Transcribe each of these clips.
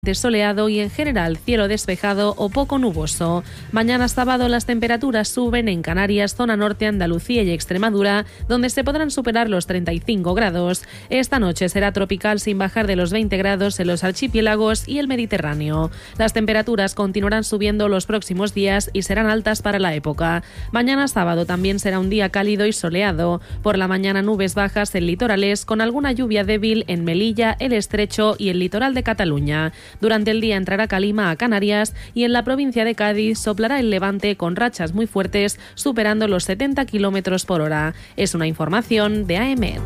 Soleado y en general cielo despejado o poco nuboso. Mañana sábado las temperaturas suben en Canarias, zona norte, Andalucía y Extremadura, donde se podrán superar los 35 grados. Esta noche será tropical sin bajar de los 20 grados en los archipiélagos y el Mediterráneo. Las temperaturas continuarán subiendo los próximos días y serán altas para la época. Mañana sábado también será un día cálido y soleado. Por la mañana nubes bajas en litorales con alguna lluvia débil en Melilla, el Estrecho y el litoral de Cataluña. Durante el día entrará calima a Canarias y en la provincia de Cádiz soplará el levante con rachas muy fuertes superando los 70 km por hora. Es una información de AEMET.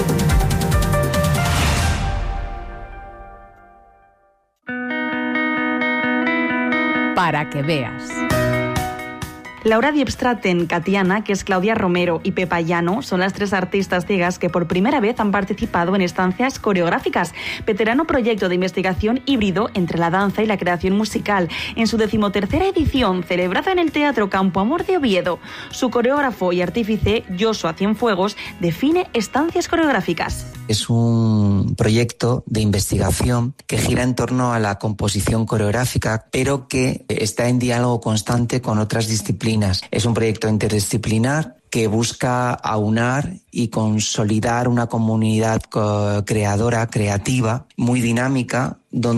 Para que veas. Laura Diebstraten, Katiana, que es Claudia Romero, y Pepa Llano son las tres artistas ciegas que por primera vez han participado en estancias coreográficas, veterano proyecto de investigación híbrido entre la danza y la creación musical, en su 13ª edición, celebrada en el Teatro Campo Amor de Oviedo. Su coreógrafo y artífice, Joshua Cienfuegos, define estancias coreográficas. Es un proyecto de investigación que gira en torno a la composición coreográfica, pero que está en diálogo constante con otras disciplinas. Es un proyecto interdisciplinar que busca aunar y consolidar una comunidad creadora, creativa, muy dinámica,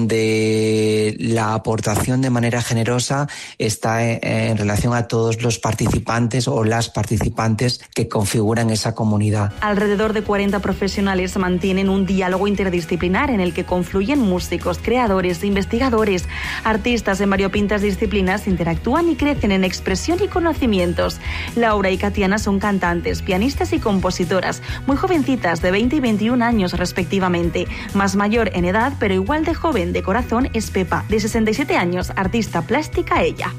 donde la aportación de manera generosa está en relación a todos los participantes o las participantes que configuran esa comunidad. Alrededor de 40 profesionales mantienen un diálogo interdisciplinar en el que confluyen músicos, creadores, investigadores, artistas en variopintas disciplinas, interactúan y crecen en expresión y conocimientos. Laura y Katiana son cantantes, pianistas y compositoras, muy jovencitas, de 20 y 21 años respectivamente. Más mayor en edad, pero igual de joven de corazón, es Pepa, de 67 años, artista plástica ella.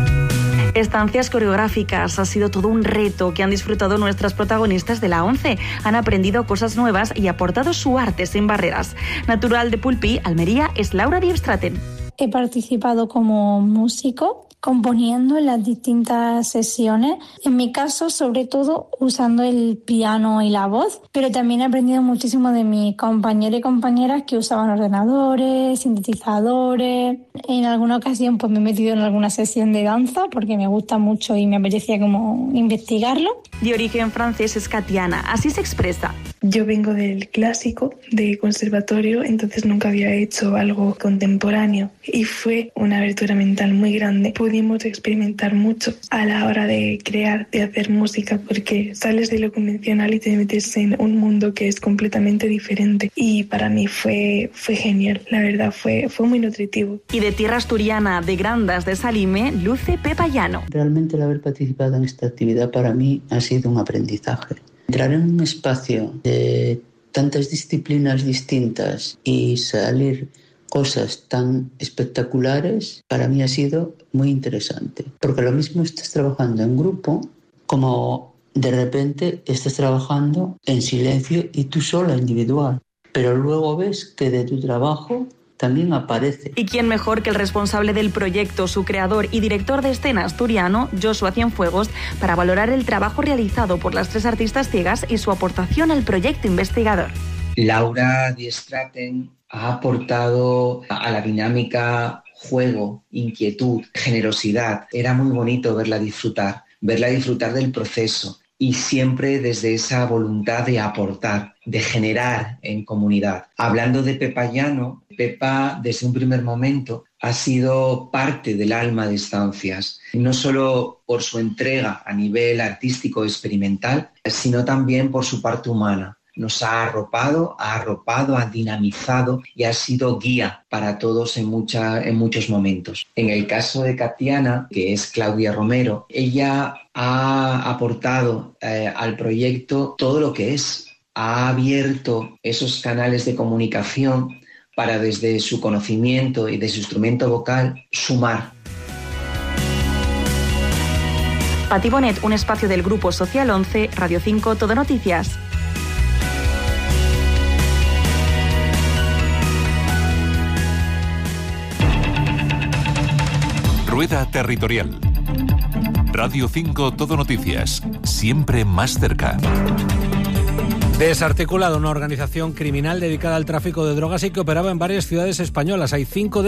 Estancias coreográficas ha sido todo un reto que han disfrutado nuestras protagonistas de la 11. Han aprendido cosas nuevas y aportado su arte sin barreras. Natural de Pulpí, Almería, es Laura Diebstraten. He participado como músico, componiendo en las distintas sesiones. En mi caso, sobre todo, usando el piano y la voz, pero también he aprendido muchísimo de mis compañeros y compañeras que usaban ordenadores, sintetizadores. En alguna ocasión pues me he metido en alguna sesión de danza porque me gusta mucho y me apetecía como investigarlo. De origen francés es Katiana, así se expresa. Yo vengo del clásico, de conservatorio, entonces nunca había hecho algo contemporáneo y fue una abertura mental muy grande. Pudimos experimentar mucho a la hora de crear, de hacer música, porque sales de lo convencional y te metes en un mundo que es completamente diferente. Y para mí fue genial, la verdad, fue muy nutritivo. Y de tierra asturiana, de Grandas de Salime, luce Pepa Llano. Realmente el haber participado en esta actividad para mí ha sido un aprendizaje. Entrar en un espacio de tantas disciplinas distintas y salir cosas tan espectaculares, para mí ha sido muy interesante. Porque lo mismo estás trabajando en grupo, como de repente estás trabajando en silencio y tú sola, individual. Pero luego ves que de tu trabajo también aparece. ¿Y quién mejor que el responsable del proyecto, su creador y director de escena asturiano, Joshua Cienfuegos, para valorar el trabajo realizado por las tres artistas ciegas y su aportación al proyecto investigador? Laura Diebstraten ha aportado a la dinámica juego, inquietud, generosidad. Era muy bonito verla disfrutar del proceso y siempre desde esa voluntad de aportar, de generar en comunidad. Hablando de Pepa Llano, Pepa desde un primer momento ha sido parte del alma de Estancias, no solo por su entrega a nivel artístico experimental, sino también por su parte humana. Nos ha arropado, ha dinamizado y ha sido guía para todos en muchos momentos. En el caso de Katiana, que es Claudia Romero, ella ha aportado al proyecto todo lo que es. Ha abierto esos canales de comunicación para, desde su conocimiento y de su instrumento vocal, sumar. Pati Bonet, un espacio del Grupo Social 11, Radio 5, Todo Noticias. Rueda Territorial. Radio 5 Todo Noticias. Siempre más cerca. Desarticulada una organización criminal dedicada al tráfico de drogas y que operaba en varias ciudades españolas. Hay 5 de